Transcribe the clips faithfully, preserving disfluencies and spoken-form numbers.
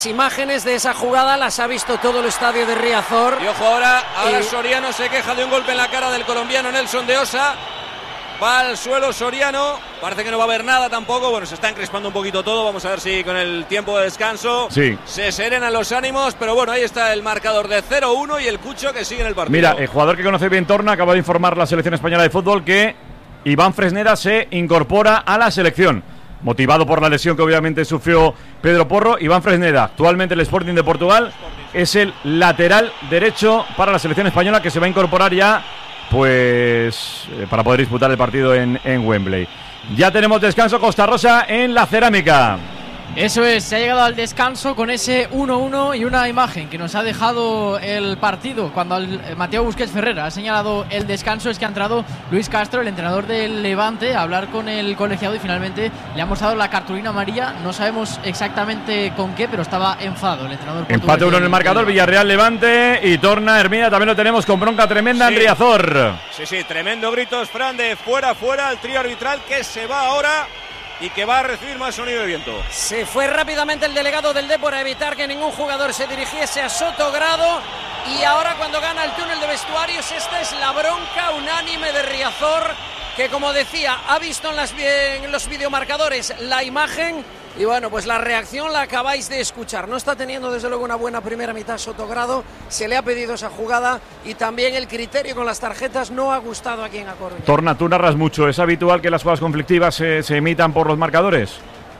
Imágenes de esa jugada las ha visto todo el estadio de Riazor. Y ojo, ahora, ahora y... Soriano se queja de un golpe en la cara del colombiano Nelson de Osa. Va al suelo Soriano, parece que no va a haber nada tampoco. Bueno, se está encrespando un poquito todo. Vamos a ver si con el tiempo de descanso sí. se serenan los ánimos. Pero bueno, ahí está el marcador de cero uno y el Cucho que sigue en el partido. Mira, el jugador que conoce bien Torna acaba de informar la selección española de fútbol que Iván Fresneda se incorpora a la selección. Motivado por la lesión que obviamente sufrió Pedro Porro, Iván Fresneda, actualmente el Sporting de Portugal, es el lateral derecho para la selección española que se va a incorporar ya, pues, eh, para poder disputar el partido en, en Wembley. Ya tenemos descanso, Costa Rosa en la Cerámica. Eso es, se ha llegado al descanso con ese uno uno y una imagen que nos ha dejado el partido cuando el, Mateo Busquets Ferrera ha señalado el descanso. Es que ha entrado Luis Castro, el entrenador del Levante, a hablar con el colegiado y finalmente le ha mostrado la cartulina amarilla. No sabemos exactamente con qué, pero estaba enfadado el entrenador. Empate uno en el marcador, Villarreal Levante y Torna Hermida también lo tenemos con bronca tremenda sí. en Riazor. Sí, sí, tremendo gritos, Fran, de fuera, fuera, el trío arbitral que se va ahora y que va a recibir más sonido de viento. Se fue rápidamente el delegado del Depor a evitar que ningún jugador se dirigiese a Sotogrado. Y ahora cuando gana el túnel de vestuarios, esta es la bronca unánime de Riazor, que como decía, ha visto en, las, en los videomarcadores la imagen. Y bueno, pues la reacción la acabáis de escuchar. No está teniendo desde luego una buena primera mitad Sotogrado. Se le ha pedido esa jugada y también el criterio con las tarjetas no ha gustado aquí en A Coruña. Torna, tú narras mucho. ¿Es habitual que las jugadas conflictivas se, se emitan por los marcadores?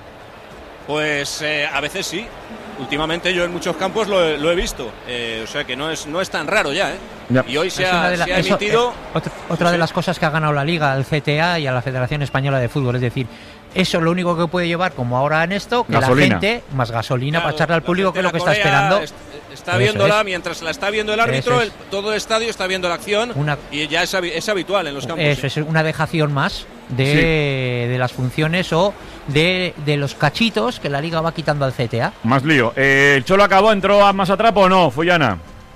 Pues eh, a veces sí. Últimamente yo en muchos campos lo, lo he visto. Eh, o sea que no es, no es tan raro ya, ¿eh? Ya. Y hoy se ha, la, se ha eso, emitido... Eh, otra otra sí, de las cosas que ha ganado la Liga, al C T A y a la Federación Española de Fútbol. Es decir, eso es lo único que puede llevar, como ahora en esto, que gasolina. La gente, más gasolina claro, para echarle al público, que es lo que está esperando. Est está viéndola, es. mientras la está viendo el árbitro, el, todo el estadio está viendo la acción una, y ya es, es habitual en los campos. Eso sí. es una dejación más de, sí. de las funciones o de, de los cachitos que la Liga va quitando al C T A. Más lío. Eh, ¿El Cholo acabó, entró a más atrapo o no, Fullana?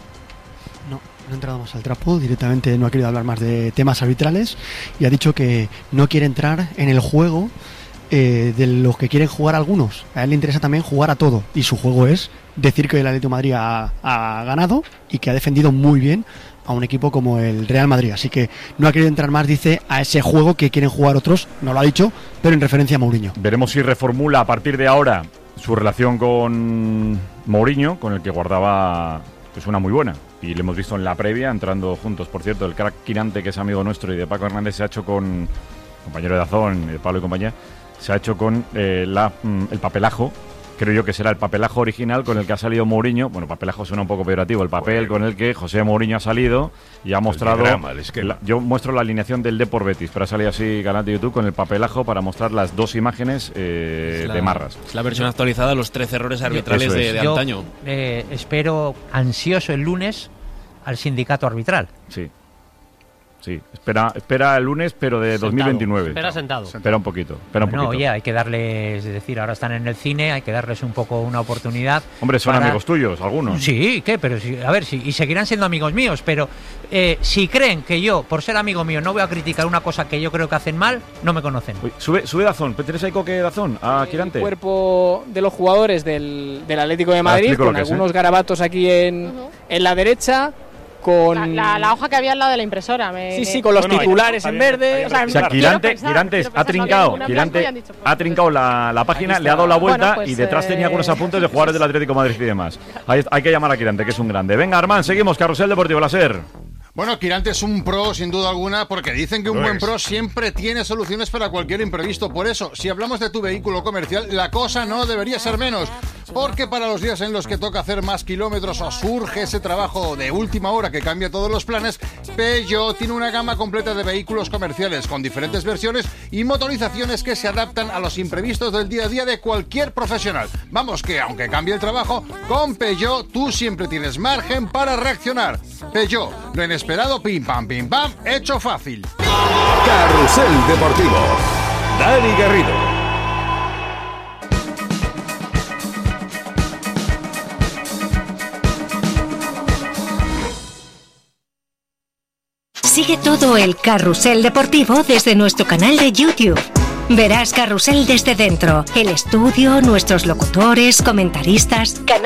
No, no ha entrado más al trapo, directamente no ha querido hablar más de temas arbitrales y ha dicho que no quiere entrar en el juego eh, de los que quieren jugar algunos. A él le interesa también jugar a todo y su juego es decir que el Atlético de Madrid ha, ha ganado y que ha defendido muy bien a un equipo como el Real Madrid, así que no ha querido entrar más, dice, a ese juego que quieren jugar otros, no lo ha dicho, pero en referencia a Mourinho. Veremos si reformula a partir de ahora su relación con Mourinho, con el que guardaba pues una muy buena, y le hemos visto en la previa, entrando juntos, por cierto, el crack Quirante, que es amigo nuestro, y de Paco Hernández, se ha hecho con, compañero de Dazón, de Pablo y compañía, se ha hecho con eh, la, el papelajo. Creo yo que será el papelajo original con el que ha salido Mourinho. Bueno, papelajo suena un poco peyorativo. El papel con el que José Mourinho ha salido y ha mostrado... Diagrama, el la, yo muestro la alineación del Depor Betis, pero ha salido así canal de YouTube con el papelajo para mostrar las dos imágenes eh, es la, de Marras. Es la versión actualizada de los trece errores arbitrales de, de antaño. Yo eh, espero ansioso el lunes al sindicato arbitral. Sí. Sí, espera, espera el lunes, pero de sentado. dos mil veintinueve. Espera sentado. Espera un poquito, espera un bueno, poquito. Oye, hay que darles, es decir, ahora están en el cine, hay que darles un poco una oportunidad. Hombre, son para... amigos tuyos, algunos. Sí, ¿qué? Pero sí, a ver, sí, y seguirán siendo amigos míos, pero eh, si creen que yo, por ser amigo mío, no voy a criticar una cosa que yo creo que hacen mal, no me conocen. Uy, sube, sube Dazón, ¿tienes ahí coque Dazón? A Quirante. El cuerpo de los jugadores del, del Atlético de Madrid, ah, con algunos es, ¿eh? garabatos aquí en, uh-huh. en la derecha. Con... La, la, la hoja que había al lado de la impresora. Me, sí, sí, con los no, titulares no, en verde. O sea, o sea Quirante, pensar, Quirante ha trincado, Quirante dicho, pues, ha trincado la, la página, le ha dado la vuelta bueno, pues, y detrás eh... tenía algunos apuntes de jugadores del Atlético de Madrid y demás. Hay, hay que llamar a Quirante, que es un grande. Venga, Armán, seguimos. Carrusel Deportivo, la SER. Bueno, Quirante es un pro, sin duda alguna, porque dicen que un buen pro siempre tiene soluciones para cualquier imprevisto. Por eso, si hablamos de tu vehículo comercial, la cosa no debería ser menos. Porque para los días en los que toca hacer más kilómetros o surge ese trabajo de última hora que cambia todos los planes, Peugeot tiene una gama completa de vehículos comerciales con diferentes versiones y motorizaciones que se adaptan a los imprevistos del día a día de cualquier profesional. Vamos que, aunque cambie el trabajo, con Peugeot tú siempre tienes margen para reaccionar. Peugeot, lo inesperado, pim pam, pim pam, hecho fácil. Carrusel Deportivo. Dani Garrido. Sigue todo el Carrusel Deportivo desde nuestro canal de YouTube. Verás Carrusel desde dentro, el estudio, nuestros locutores, comentaristas, canales